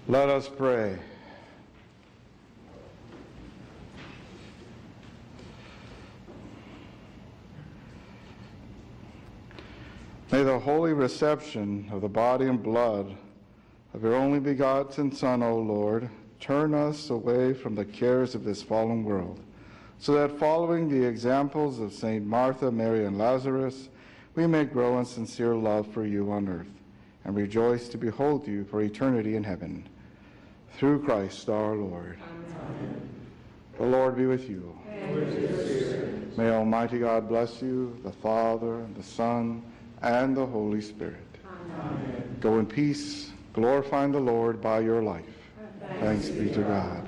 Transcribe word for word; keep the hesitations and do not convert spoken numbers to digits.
Let us pray. May the holy reception of the body and blood of your only begotten Son, O Lord, turn us away from the cares of this fallen world, so that following the examples of Saint Martha, Mary, and Lazarus, we may grow in sincere love for you on earth, and rejoice to behold you for eternity in heaven. Through Christ our Lord. Amen. The Lord be with you. And with your spirit. May Almighty God bless you, the Father, and the Son, and the Holy Spirit. Amen. Go in peace, glorifying the Lord by your life. Thanks, Thanks be to God.